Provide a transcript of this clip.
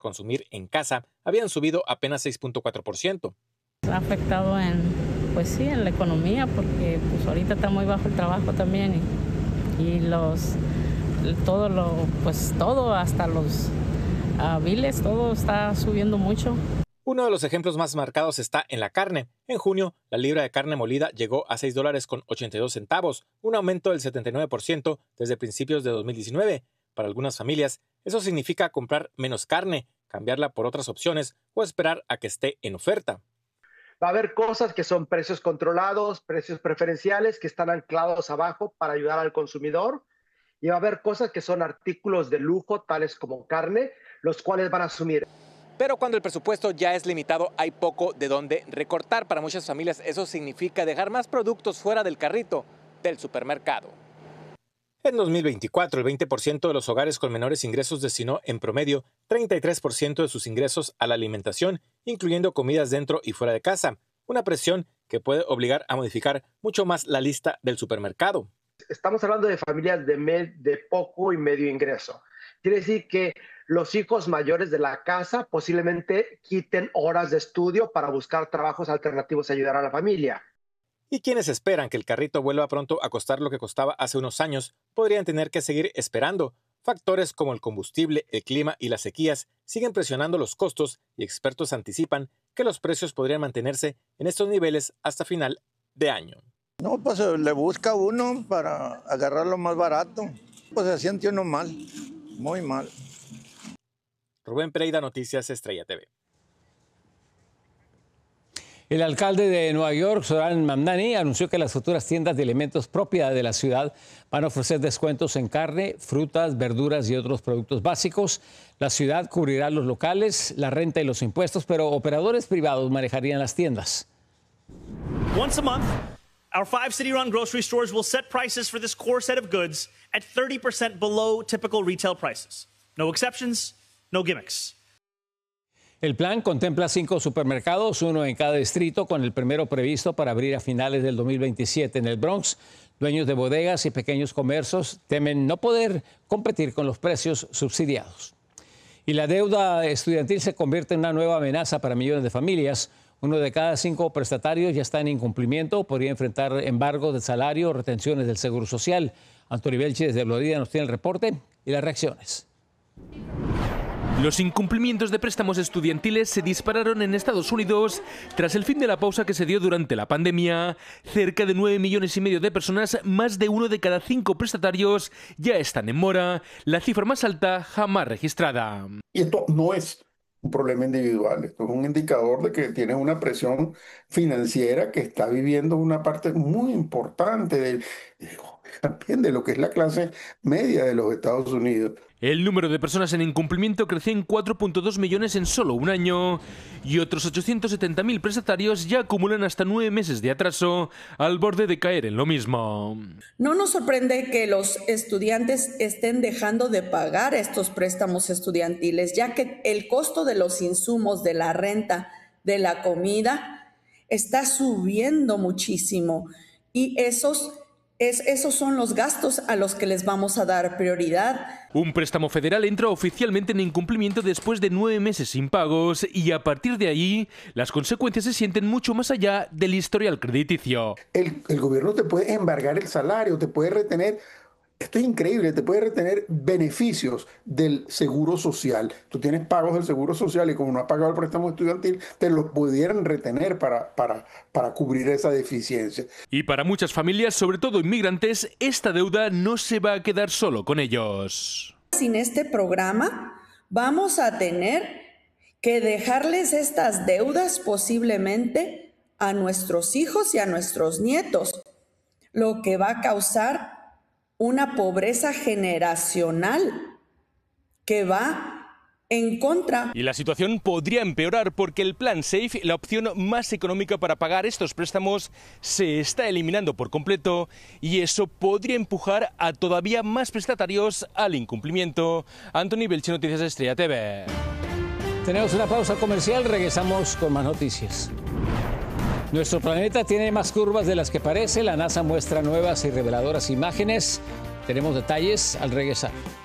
consumir en casa habían subido apenas 6.4%. Ha afectado en la economía, porque pues ahorita está muy bajo el trabajo también y todo, hasta los biles, todo está subiendo mucho. Uno de los ejemplos más marcados está en la carne. En junio, la libra de carne molida llegó a $6.82, un aumento del 79% desde principios de 2019. Para algunas familias, eso significa comprar menos carne, cambiarla por otras opciones o esperar a que esté en oferta. Va a haber cosas que son precios controlados, precios preferenciales que están anclados abajo para ayudar al consumidor. Y va a haber cosas que son artículos de lujo, tales como carne, los cuales van a asumir. Pero cuando el presupuesto ya es limitado, hay poco de dónde recortar. Para muchas familias eso significa dejar más productos fuera del carrito del supermercado. En 2024, el 20% de los hogares con menores ingresos destinó en promedio 33% de sus ingresos a la alimentación, incluyendo comidas dentro y fuera de casa. Una presión que puede obligar a modificar mucho más la lista del supermercado. Estamos hablando de familias de poco y medio ingreso. Quiere decir que los hijos mayores de la casa posiblemente quiten horas de estudio para buscar trabajos alternativos y ayudar a la familia. Y quienes esperan que el carrito vuelva pronto a costar lo que costaba hace unos años, podrían tener que seguir esperando. Factores como el combustible, el clima y las sequías siguen presionando los costos y expertos anticipan que los precios podrían mantenerse en estos niveles hasta final de año. No, pues le busca uno para agarrar lo más barato. Pues se siente uno mal, muy mal. Rubén Pereira, Noticias Estrella TV. El alcalde de Nueva York, Zoran Mamdani, anunció que las futuras tiendas de alimentos propiedad de la ciudad van a ofrecer descuentos en carne, frutas, verduras y otros productos básicos. La ciudad cubrirá los locales, la renta y los impuestos, pero operadores privados manejarían las tiendas. Once a month, our 5 city-run grocery stores will set prices for this core set of goods at 30% below typical retail prices. No exceptions, no gimmicks. El plan contempla 5 supermercados, uno en cada distrito, con el primero previsto para abrir a finales del 2027 en el Bronx. Dueños de bodegas y pequeños comercios temen no poder competir con los precios subsidiados. Y la deuda estudiantil se convierte en una nueva amenaza para millones de familias. 1 de cada 5 prestatarios ya está en incumplimiento, podría enfrentar embargos de salario, retenciones del Seguro Social. Antonio Belchi desde Florida nos tiene el reporte y las reacciones. Los incumplimientos de préstamos estudiantiles se dispararon en Estados Unidos tras el fin de la pausa que se dio durante la pandemia. Cerca de 9,5 millones de personas, más de 1 de cada 5 prestatarios, ya están en mora, la cifra más alta jamás registrada. Y esto no es un problema individual, esto es un indicador de que tienes una presión financiera que está viviendo una parte muy importante de lo que es la clase media de los Estados Unidos. El número de personas en incumplimiento creció en 4,2 millones en solo un año y otros 870.000 prestatarios ya acumulan hasta 9 meses de atraso, al borde de caer en lo mismo. No nos sorprende que los estudiantes estén dejando de pagar estos préstamos estudiantiles, ya que el costo de los insumos, de la renta, de la comida, está subiendo muchísimo y esos son los gastos a los que les vamos a dar prioridad. Un préstamo federal entra oficialmente en incumplimiento después de 9 meses sin pagos y a partir de ahí las consecuencias se sienten mucho más allá del historial crediticio. El gobierno te puede embargar el salario, te puede retener. Esto es increíble, te puede retener beneficios del seguro social. Tú tienes pagos del seguro social y como no has pagado el préstamo estudiantil, te los pudieran retener para cubrir esa deficiencia. Y para muchas familias, sobre todo inmigrantes, esta deuda no se va a quedar solo con ellos. Sin este programa, vamos a tener que dejarles estas deudas posiblemente a nuestros hijos y a nuestros nietos, lo que va a causar una pobreza generacional que va en contra. Y la situación podría empeorar porque el plan SAFE, la opción más económica para pagar estos préstamos, se está eliminando por completo y eso podría empujar a todavía más prestatarios al incumplimiento. Anthony Belchi, Noticias Estrella TV. Tenemos una pausa comercial, regresamos con más noticias. Nuestro planeta tiene más curvas de las que parece. La NASA muestra nuevas y reveladoras imágenes. Tenemos detalles al regresar.